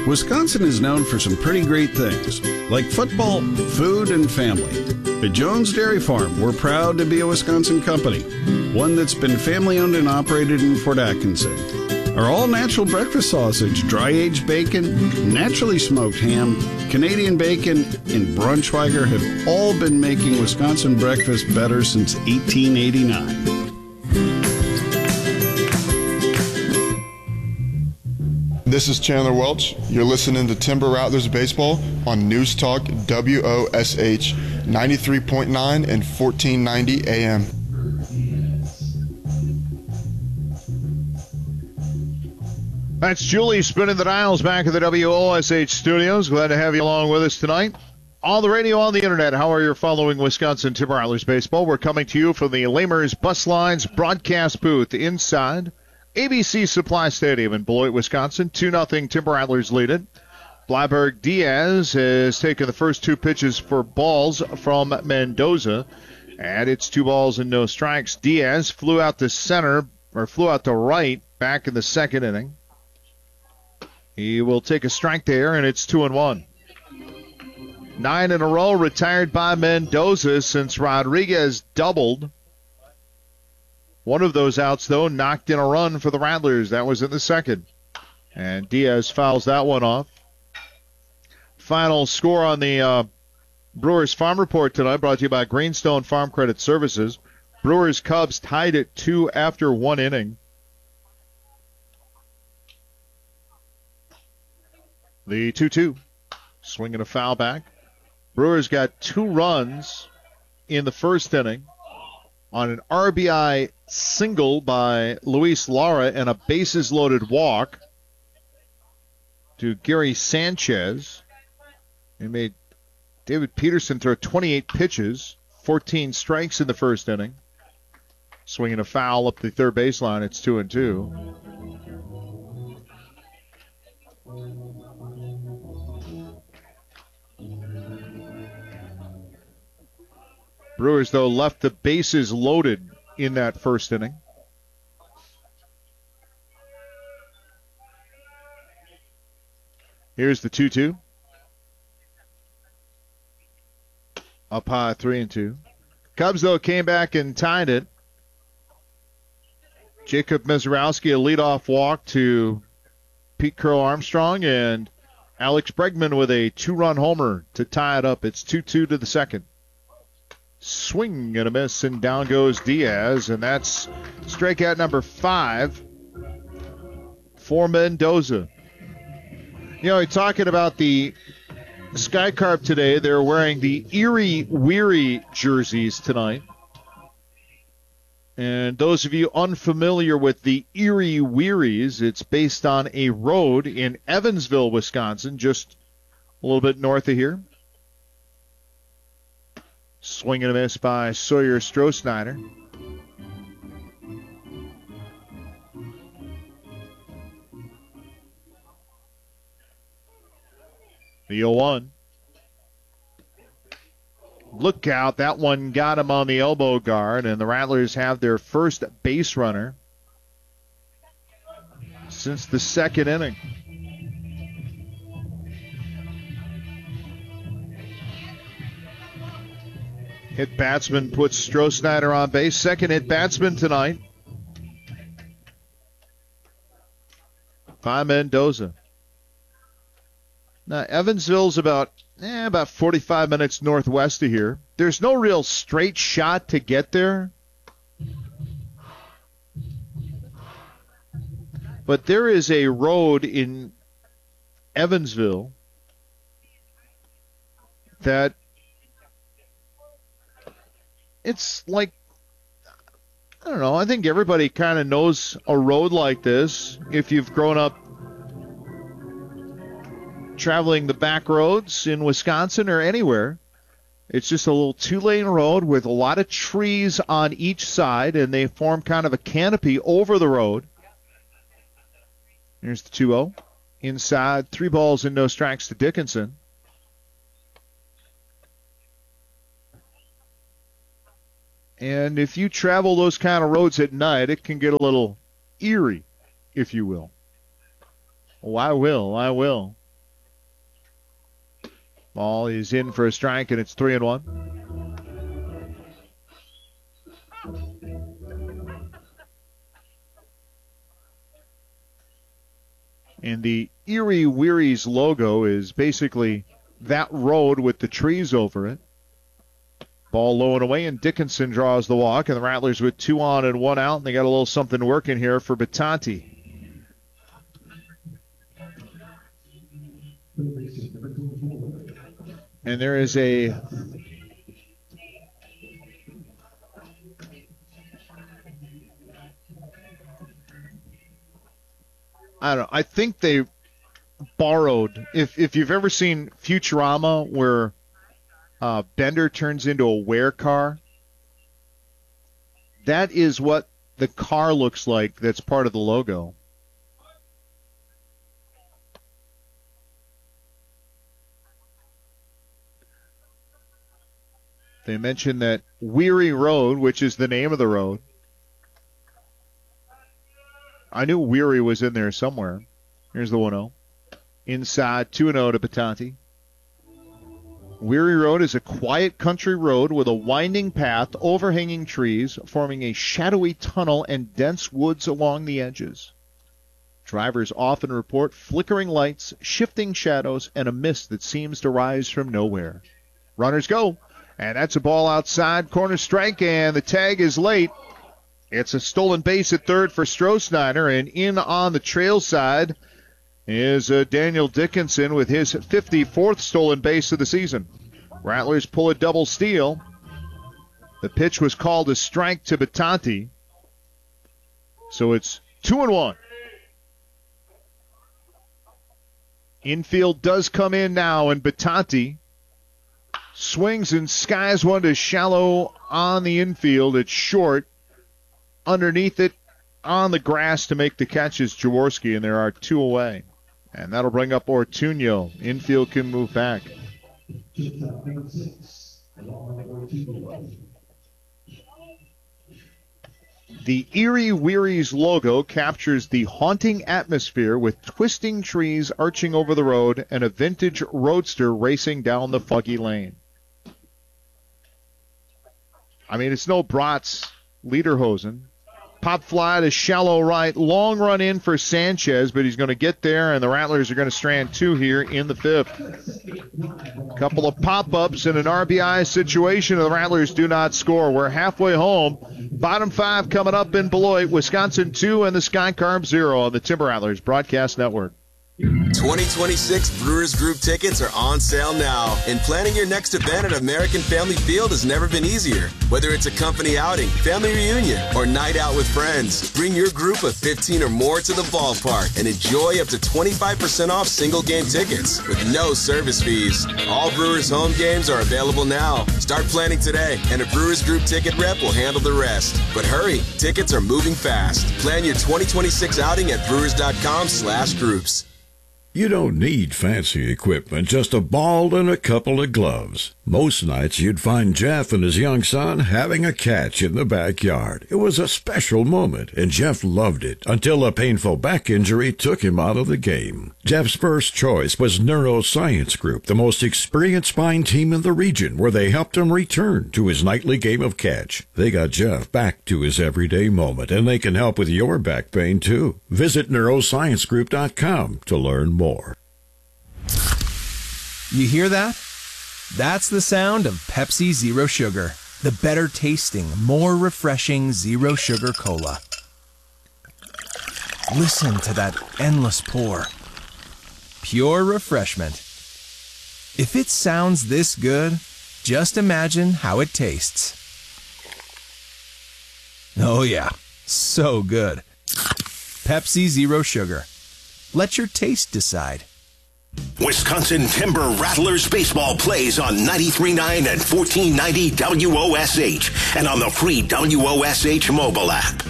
Wisconsin is known for some pretty great things, like football, food, and family. At Jones Dairy Farm, we're proud to be a Wisconsin company, one that's been family-owned and operated in Fort Atkinson. Our all-natural breakfast sausage, dry-aged bacon, naturally smoked ham, Canadian bacon, and Braunschweiger have all been making Wisconsin breakfast better since 1889. This is Chandler Welch. You're listening to Timber Rattlers Baseball on News Talk WOSH 93.9 and 1490 AM. That's Julie spinning the dials back at the WOSH studios. Glad to have you along with us tonight. On the radio, on the internet, how are you following Wisconsin Timber Rattlers Baseball? We're coming to you from the Lamers Bus Lines broadcast booth inside ABC Supply Stadium in Beloit, Wisconsin. 2-0 Timber Rattlers lead it. Blyberg Diaz has taken the first two pitches for balls from Mendoza. And it's 2 balls and no strikes. Diaz flew out to right back in the second inning. He will take a strike there, and it's 2-1. 9 in a row retired by Mendoza since Rodriguez doubled. One of those outs, though, knocked in a run for the Rattlers. That was in the second. And Diaz fouls that one off. Final score on the Brewers Farm Report tonight, brought to you by Greenstone Farm Credit Services. Brewers-Cubs tied at 2 after 1 inning. The 2-2. Swinging a foul back. Brewers got 2 runs in the first inning on an RBI single by Luis Lara and a bases-loaded walk to Gary Sanchez. He made David Peterson throw 28 pitches, 14 strikes in the first inning. Swinging a foul up the third baseline. It's 2-2. Brewers, though, left the bases loaded in that first inning. Here's the 2-2. Up high, 3-2. Cubs, though, came back and tied it. Jacob Mizorowski, a leadoff walk to Pete Crow Armstrong, and Alex Bregman with a 2-run homer to tie it up. It's 2-2 to the second. Swing and a miss, and down goes Diaz, and that's strikeout number 5 for Mendoza. You know, talking about the Sky Carp today, they're wearing the Erie Weary jerseys tonight. And those of you unfamiliar with the Erie Wearies, it's based on a road in Evansville, Wisconsin, just a little bit north of here. Swing and a miss by Sawyer Stroh-Snyder. The 0-1. Look out, that one got him on the elbow guard, and the Rattlers have their first base runner since the second inning. Hit batsman puts Stroh-Snyder on base. Second hit batsman tonight by Mendoza. Now, Evansville's about 45 minutes northwest of here. There's no real straight shot to get there. But there is a road in Evansville that it's like, I don't know, I think everybody kind of knows a road like this if you've grown up traveling the back roads in Wisconsin or anywhere. It's just a little 2-lane road with a lot of trees on each side, and they form kind of a canopy over the road. Here's the 2-0. Inside, 3 balls and no strikes to Dickinson. And if you travel those kind of roads at night, it can get a little eerie, if you will. Oh, I will. Ball is in for a strike, and it's 3-1. And the Erie Wearies logo is basically that road with the trees over it. Ball low and away, and Dickinson draws the walk, and the Rattlers with 2 on and 1 out, and they got a little something working here for Battanti. And there is a I don't know. I think they borrowed. If you've ever seen Futurama, where Bender turns into a werecar, that is what the car looks like. That's part of the logo. They mentioned that Weary Road, which is the name of the road. I knew Weary was in there somewhere. Here's the 1-0. Inside, 2-0 to Battanti. Weary Road is a quiet country road with a winding path, overhanging trees, forming a shadowy tunnel and dense woods along the edges. Drivers often report flickering lights, shifting shadows, and a mist that seems to rise from nowhere. Runners go, and that's a ball outside, corner strike, and the tag is late. It's a stolen base at third for Strohsnyder, and in on the trail side is Daniel Dickinson with his 54th stolen base of the season. Rattlers pull a double steal. The pitch was called a strike to Battanti, so it's 2-1. Infield does come in now, and Battanti swings and skies one to shallow on the infield. It's short. Underneath it, on the grass to make the catch is Jaworski, and there are 2 away. And that'll bring up Ortuño. Infield can move back. The Erie Wearies logo captures the haunting atmosphere with twisting trees arching over the road and a vintage roadster racing down the foggy lane. I mean, it's no Bratz Lederhosen. Pop fly to shallow right. Long run in for Sanchez, but he's going to get there, and the Rattlers are going to strand 2 here in the 5th. Couple of pop-ups in an RBI situation, and the Rattlers do not score. We're halfway home. Bottom 5 coming up in Beloit. Wisconsin 2 and the Sky Carp 0 on the Timber Rattlers Broadcast Network. 2026 Brewers Group tickets are on sale now, and planning your next event at American Family Field has never been easier. Whether it's a company outing, family reunion, or night out with friends, bring your group of 15 or more to the ballpark and enjoy up to 25% off single game tickets with no service fees. All Brewers home games are available now. Start planning today, and a Brewers Group ticket rep will handle the rest. But hurry, tickets are moving fast. Plan your 2026 outing at brewers.com/groups. You don't need fancy equipment, just a ball and a couple of gloves. Most nights you'd find Jeff and his young son having a catch in the backyard. It was a special moment, and Jeff loved it until a painful back injury took him out of the game. Jeff's first choice was Neuroscience Group, the most experienced spine team in the region, where they helped him return to his nightly game of catch. They got Jeff back to his everyday moment, and they can help with your back pain, too. Visit neurosciencegroup.com to learn more. You hear that? That's the sound of Pepsi Zero Sugar, the better tasting, more refreshing Zero Sugar Cola. Listen to that endless pour. Pure refreshment. If it sounds this good, just imagine how it tastes. Oh yeah, so good. Pepsi Zero Sugar. Let your taste decide. Wisconsin Timber Rattlers baseball plays on 93.9 and 1490 WOSH and on the free WOSH mobile app.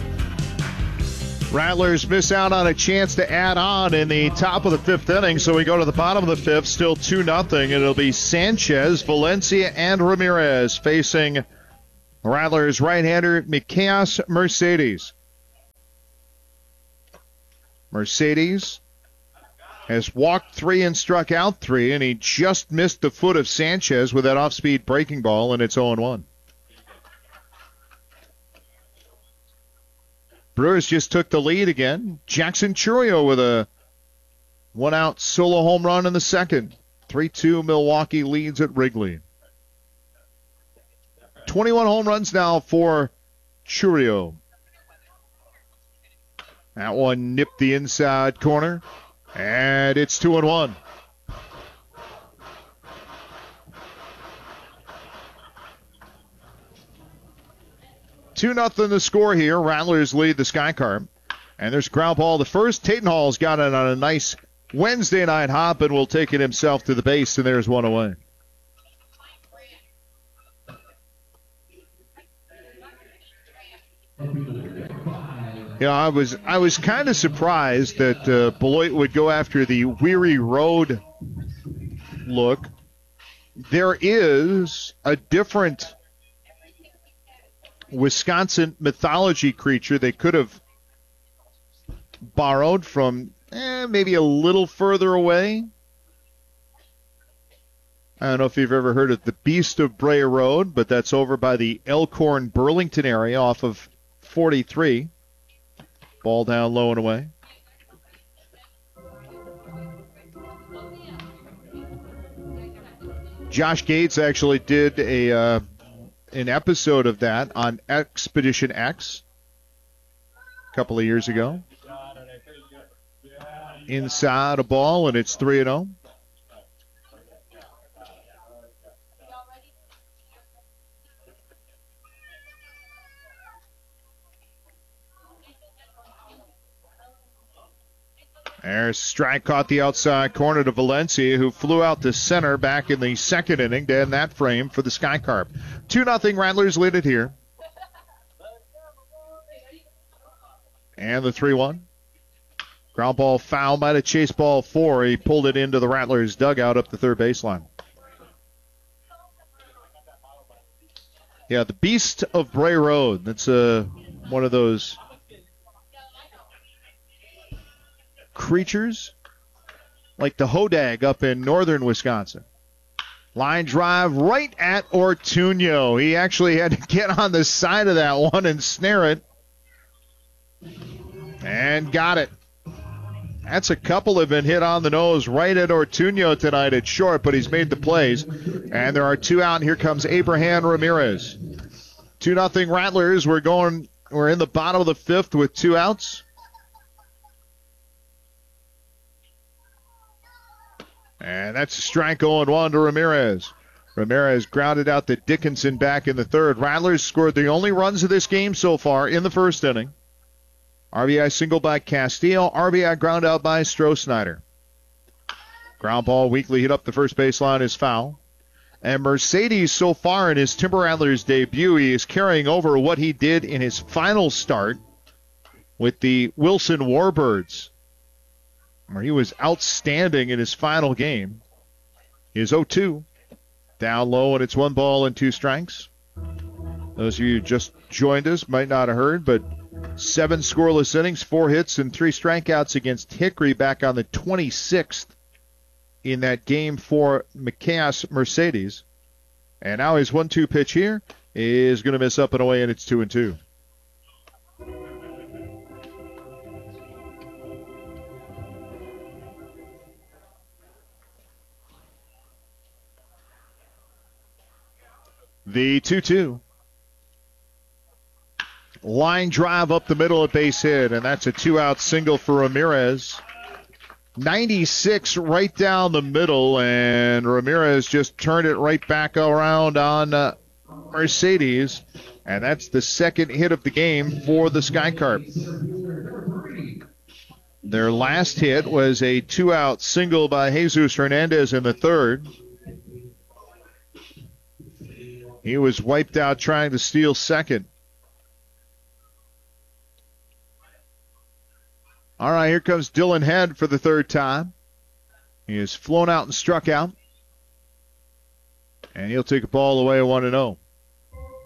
Rattlers miss out on a chance to add on in the top of the 5th inning, so we go to the bottom of the 5th, still 2-0. It'll be Sanchez, Valencia, and Ramirez facing Rattlers right-hander Mikias Mercedes. Mercedes has walked 3 and struck out 3, and he just missed the foot of Sanchez with that off-speed breaking ball, and it's 0-1. Brewers just took the lead again. Jackson Chourio with a one-out solo home run in the second. 3-2 Milwaukee leads at Wrigley. 21 home runs now for Chourio. That one nipped the inside corner, and it's 2-1. Two nothing the score here. Rattlers lead the Sky Carp. And there's ground ball. The first, Tatum Hall's got it on a nice Wednesday night hop and will take it himself to the base, and there's one away. I was kind of surprised that Beloit would go after the Weary Road look. There is a different Wisconsin mythology creature they could have borrowed from maybe a little further away. I don't know if you've ever heard of the Beast of Bray Road, but that's over by the Elkhorn Burlington area off of 43. Ball down low and away. Josh Gates actually did an episode of that on Expedition X a couple of years ago. Inside a ball, and it's 3-0. There's strike, caught the outside corner to Valencia, who flew out to center back in the second inning to end that frame for the Sky Carp. 2-0 Rattlers lead it here. And the 3-1. Ground ball foul, might have chased ball 4. He pulled it into the Rattlers' dugout up the third baseline. Yeah, the Beast of Bray Road. That's one of those creatures like the hodag up in northern Wisconsin. Line drive right at Ortuño. He actually had to get on the side of that one and snare it. And got it. That's a couple have been hit on the nose right at Ortuño tonight at short, but he's made the plays. And there are 2 out, and here comes Abraham Ramirez. 2-0 Rattlers. We're in the bottom of the 5th with 2 outs. And that's a strike 0-1 to Ramirez. Ramirez grounded out to Dickinson back in the 3rd. Rattlers scored the only runs of this game so far in the 1st inning. RBI single by Castillo. RBI ground out by Stroh-Snyder. Ground ball weakly hit up the first baseline is foul. And Mercedes so far in his Timber Rattlers debut, he is carrying over what he did in his final start with the Wilson Warbirds, where he was outstanding in his final game. He is 0-2. Down low, and it's 1 ball and 2 strikes. Those of you who just joined us might not have heard, but 7 scoreless innings, 4 hits, and 3 strikeouts against Hickory back on the 26th in that game for McCass Mercedes. And now his 1-2 pitch here is going to miss up and away, and it's 2-2. The 2-2. Line drive up the middle of base hit, and that's a 2-out single for Ramirez. 96 right down the middle, and Ramirez just turned it right back around on Mercedes, and that's the second hit of the game for the Sky Carp. Their last hit was a 2-out single by Jesus Hernandez in the 3rd. He was wiped out trying to steal second. All right, here comes Dylan Head for the 3rd time. He has flown out and struck out. And he'll take a ball away 1-0.